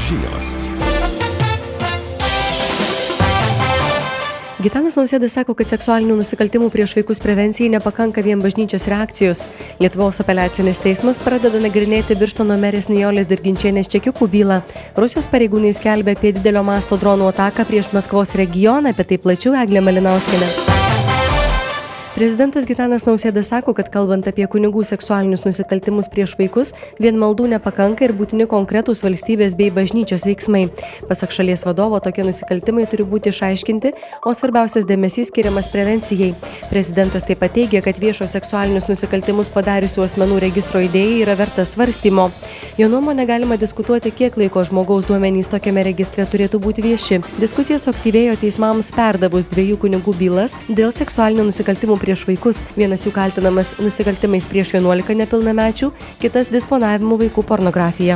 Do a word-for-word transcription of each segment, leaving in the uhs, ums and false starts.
Žinios. Gitanas Nausėda sako, kad seksualinių nusikaltimų prieš vaikus prevencijai nepakanka vien bažnyčios reakcijos. Lietuvos apeliacinis teismas pradeda nagrinėti Birštono merės Nijolės Dirginčienės čekiukų bylą. Rusijos pareigūnai skelbia apie didelio masto dronų ataką prieš Maskvos regioną, apie tai plačiau Eglė Malinauskienė. Prezidentas Gitanas Nausėda sako, kad kalbant apie kunigų seksualinius nusikaltimus prieš vaikus, vien maldų nepakanka ir būtini konkretūs valstybės bei bažnyčios veiksmai. Pasak šalies vadovo, tokie nusikaltimai turi būti išaiškinti, o svarbiausias dėmesys skiriamas prevencijai. Prezidentas taip pat teigia, kad viešo seksualinius nusikaltimus padariusių asmenų registro idėja yra verta svarstymo. Jo nuomonė galima diskutuoti, kiek laiko žmogaus duomenys tokiame registre turėtų būti vieši. Diskusija suaktyvėjo teismams perdavus dviejų kunigų bylas dėl seksualinių nusikaltimų prieš vaikus. Vienas jų kaltinamas nusikaltimais prieš vienuolika nepilnamečių, kitas disponavimu vaikų pornografija.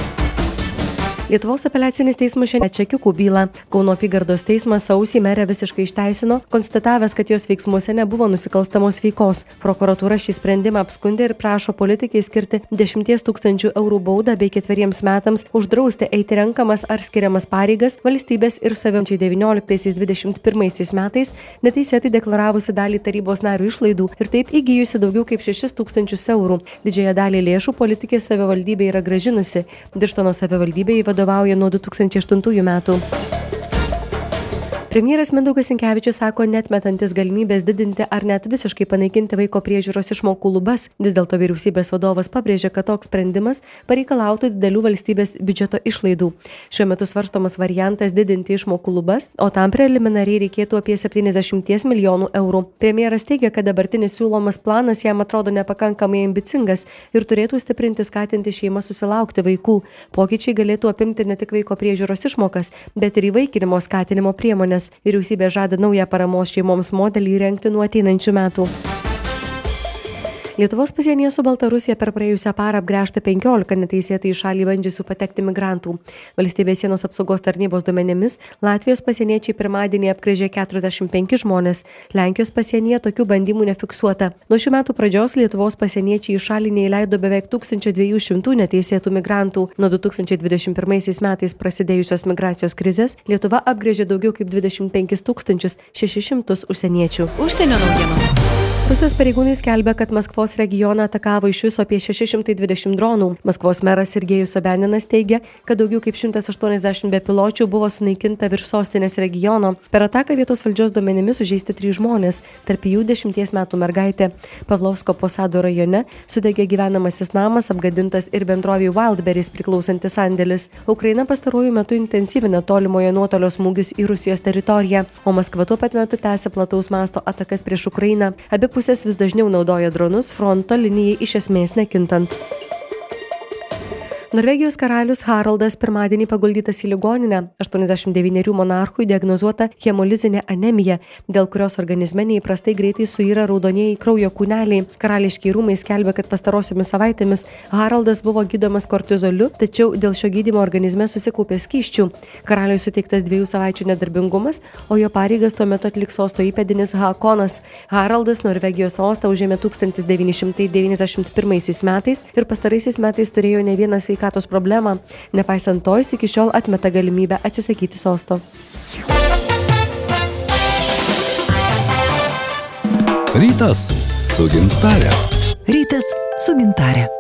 Lietuvos apeliacinis teismas šiandien čekiukų bylą. Kauno apygardos teismas sausį merę visiškai išteisino, konstatavęs, kad jos veiksmuose nebuvo nusikalstamos veikos. Prokuratūra šį sprendimą apskundė ir prašo politikai skirti dešimties tūkstančių eurų baudą bei ketveriems metams uždrausti eiti renkamas ar skiriamas pareigas valstybės ir savivaldžiai devynioliktaisiais dvidešimt pirmaisiais metais neteisėtai deklaravusi dalį tarybos narių išlaidų ir taip įgijusi daugiau kaip šešis tūkstančius eurų. Didžiąją dalį lėšų politikė savivaldybė yra gražinusi. Birštono savivaldybė vadovauja nuo du tūkstančiai aštuntųjų metų. Premjeras Mindaugas Sinkevičius sako, neatmetantis galimybės didinti ar net visiškai panaikinti vaiko priežiūros išmokų lubas. Vis dėlto vyriausybės vadovas pabrėžia, kad toks sprendimas pareikalautų didelių valstybės biudžeto išlaidų. Šiuo metu svarstomas variantas didinti išmokų lubas, o tam preliminariai reikėtų apie septyniasdešimt milijonų eurų. Premjeras teigia, kad dabartinis siūlomas planas jam atrodo nepakankamai ambicingas ir turėtų stiprinti skatinti šeimą susilaukti vaikų. Pokyčiai galėtų apimti ne tik vaiko priežiūros išmokas, bet ir įvaikinimo skatinimo priemonės. Vyriausybė žada naują paramos šeimoms modelį įrengti nuo ateinančių metų. Lietuvos pasienyje su Baltarusija per praėjusią parą apgręžta penkiolika neteisėtai į šalį bandžiusių patekti migrantų. Valstybės sienos apsaugos tarnybos duomenimis Latvijos pasieniečiai pirmadienį apgręžė keturiasdešimt penkis žmonės. Lenkijos pasienyje tokių bandymų nefiksuota. Nuo šių metų pradžios Lietuvos pasieniečiai į šalį neįleido beveik tūkstančio dviejų šimtų neteisėtų migrantų. Nuo du tūkstančiai dvidešimt pirmaisiais metais prasidėjusios migracijos krizės Lietuva apgręžė daugiau kaip dvidešimt penkis tūkstančius šešis šimtus užsieniečių. Užsienio naujienos. Rusijos pareigūnai skelbia, kad Maskvos regioną atakavo iš viso apie šeši šimtai dvidešimt dronų. Maskvos meras Sergejus Sobjaninas teigia, kad daugiau kaip šimtas aštuoniasdešimt bepiločių buvo sunaikinta virš sostinės regiono. Per ataką vietos valdžios duomenimis sužeisti trys žmonės, tarp jų dešimties metų mergaitė. Pavlovsko Posado rajone sudegė gyvenamasis namas, apgadintas ir bendrovei Wildberries priklausantis sandėlis. Ukraina pastaruoju metu intensyvina tolimojo nuotolio smūgius į Rusijos teritoriją, o Maskva tuo pat metu tęsia plataus masto atakas prieš Ukrainą. Abi pusės vis dažniau naudoja dronus fronto linijai iš esmės nekintant. Norvegijos karalius Haraldas pirmadienį paguldytas į ligoninę. aštuoniasdešimt devynerių monarchui diagnozuota hemolizinė anemija, dėl kurios organizme neįprastai greitai suyra raudonieji kraujo kūneliai. Karališkiai rūmai skelbia, kad pastarosiomis savaitėmis Haraldas buvo gydomas kortizoliu, tačiau dėl šio gydymo organizme susikaupė skysčių. Karaliui suteiktas dviejų savaičių nedarbingumas, o jo pareigas tuo metu atliks sosto įpėdinis Hakonas. Haraldas Norvegijos sostą užėmė tūkstantis devyni šimtai devyniasdešimt pirmaisiais metais ir pastaraisiais metais turėjo ne vieną sveikatos problemą. Nepaisant to, jis iki šiol atmeta galimybę atsisakyti sosto. Rytas su Gintare. Rytas su Gintare.